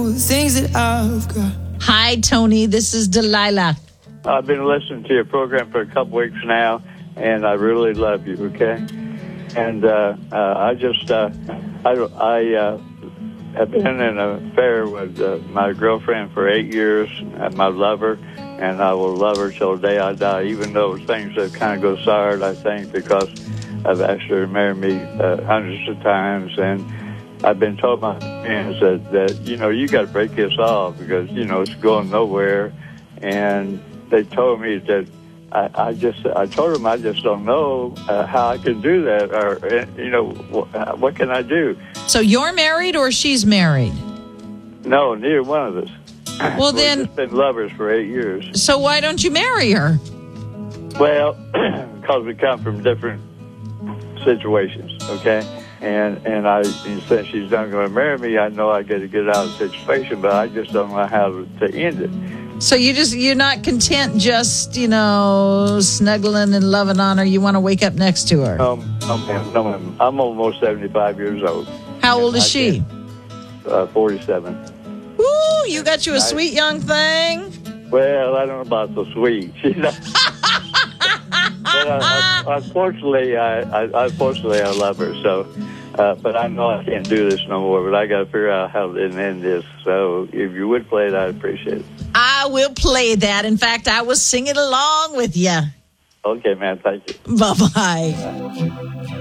know the things that I've got. Hi, Tony. This is Delilah. I've been listening to your program for a couple weeks now, and I really love you, okay? And I have been in an affair with my girlfriend for 8 years, and I love her, and I will love her till the day I die, even though things have kind of go soured, I think, because I've asked her to marry me hundreds of times, and I've been told by my friends that you got to break this off because, it's going nowhere. And they told me that I told them I just don't know how I can do that or, what can I do? So you're married or she's married? No, neither one of us. Well, then. We've just been lovers for 8 years. So why don't you marry her? Well, because we come from different situations, okay? And since she's not going to marry me, I know I got to get out of the situation, but I just don't know how to end it. So you're not content just, snuggling and loving on her. You want to wake up next to her. No, I'm almost 75 years old. How old is she? 47. Ooh, you got you a sweet young thing. Well, I don't know about so sweet. She's not. But unfortunately, I love her. So, but I know I can't do this no more. But I got to figure out how to end this. So, if you would play it, I'd appreciate it. I will play that. In fact, I was singing along with you. Okay, man. Thank you. Bye-bye.